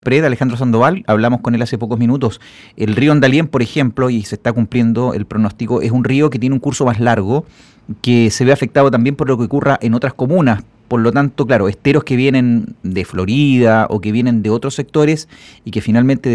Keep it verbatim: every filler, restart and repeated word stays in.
Pred, Alejandro Sandoval, hablamos con él hace pocos minutos. El río Andalién, por ejemplo, y se está cumpliendo el pronóstico, es un río que tiene un curso más largo, que se ve afectado también por lo que ocurra en otras comunas. Por lo tanto, claro, esteros que vienen de Florida o que vienen de otros sectores y que finalmente